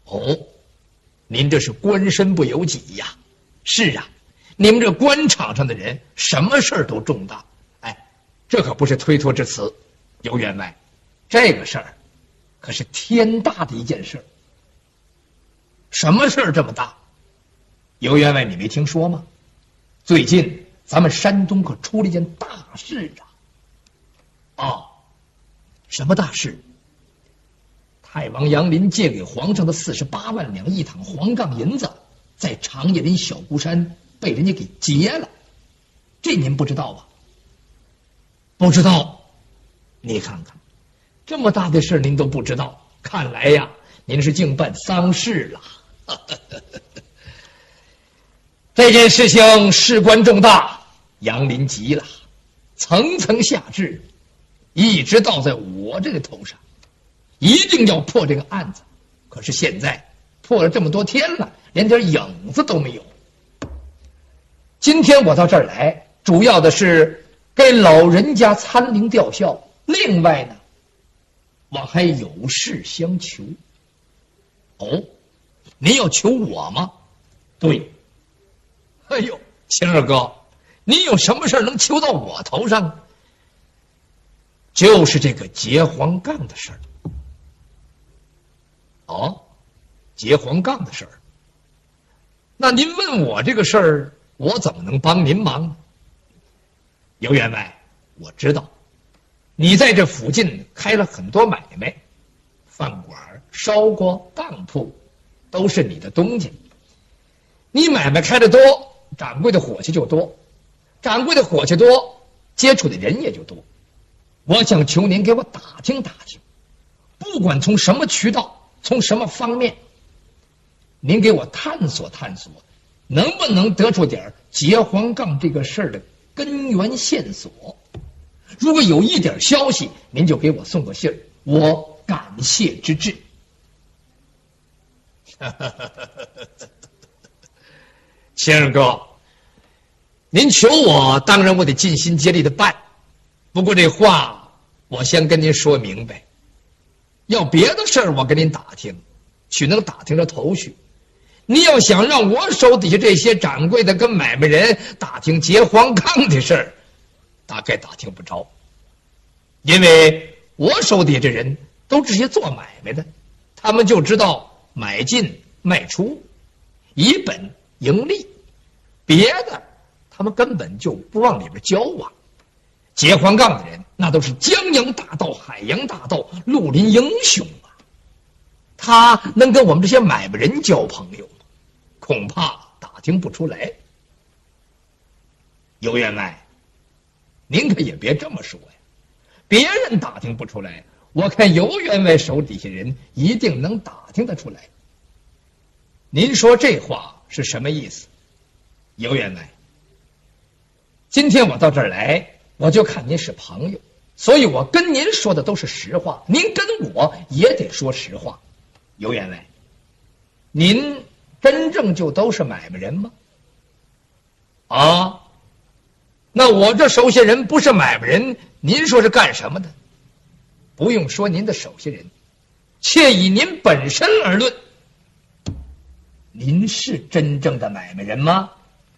哦，您这是官身不由己呀。是啊，你们这官场上的人什么事儿都重大。哎，这可不是推脱之词，尤员外，这个事儿可是天大的一件事。什么事儿这么大？尤员外，你没听说吗？最近咱们山东可出了一件大事啊！哦，什么大事？太王杨林借给皇上的48万两一躺黄杠银子，在长叶林小孤山被人家给劫了，这您不知道吧？不知道？你看看，这么大的事您都不知道，看来呀，您是净办丧事了。这件事情事关重大，杨林急了，层层下至，一直倒在我这个头上，一定要破这个案子。可是现在破了这么多天了，连点影子都没有。今天我到这儿来，主要的是给老人家参灵吊孝，另外呢，我还有事相求。哦，您要求我吗？对。哎呦，秦二哥，您有什么事能求到我头上？就是这个劫黄杠的事儿。哦，劫黄杠的事儿。那您问我这个事儿，我怎么能帮您忙呢？尤员外，我知道你在这附近开了很多买卖，饭馆、烧锅、当铺都是你的东家。你买卖开得多，掌柜的伙计就多，掌柜的伙计多，接触的人也就多。我想求您给我打听打听，不管从什么渠道，从什么方面，您给我探索探索，能不能得出点劫黄杠这个事儿的根源线索？如果有一点消息，您就给我送个信儿，我感谢之至。秦二哥，您求我，当然我得尽心竭力的办。不过这话我先跟您说明白，要别的事儿我跟您打听，许能打听着头绪。你要想让我手底下这些掌柜的跟买卖人打听劫黄杠的事儿，大概打听不着，因为我手底下这人都这些做买卖的，他们就知道买进卖出，以本盈利，别的他们根本就不往里边交往。劫黄杠的人那都是江洋大盗、海洋大盗、绿林英雄啊，他能跟我们这些买卖人交朋友吗？恐怕打听不出来。尤员外，您可也别这么说呀，别人打听不出来，我看尤员外手底下人一定能打听得出来。您说这话是什么意思？尤员外，今天我到这儿来，我就看您是朋友，所以我跟您说的都是实话，您跟我也得说实话。尤员外，您真正就都是买卖人吗？啊，那我这手下人不是买卖人，您说是干什么的？不用说您的手下人，且以您本身而论，您是真正的买卖人吗？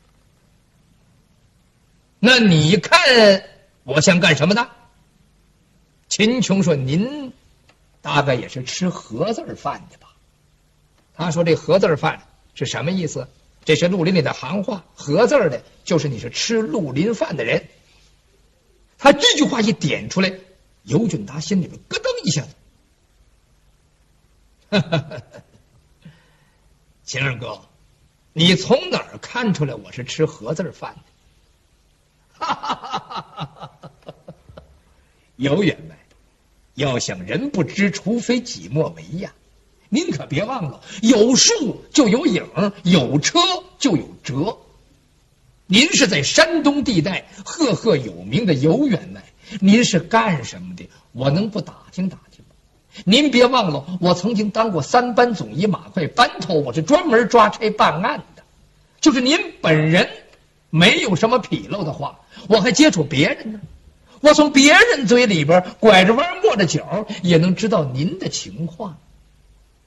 那你看我想干什么的？秦琼说您大概也是吃合字饭的吧。他说这合字饭是什么意思？这是绿林里的行话，合字的就是你是吃绿林饭的人。他这句话一点出来，尤俊达心里边咯噔一下子。秦二哥，你从哪儿看出来我是吃合字饭的？尤员外，要想人不知，除非己莫为呀。您可别忘了，有树就有影，有车就有辙。您是在山东地带赫赫有名的尤员外，您是干什么的？我能不打听打听吗？您别忘了，我曾经当过3班总医马快班头，我是专门抓差办案的。就是您本人没有什么纰漏的话，我还接触别人呢，我从别人嘴里边拐着弯抹着角也能知道您的情况。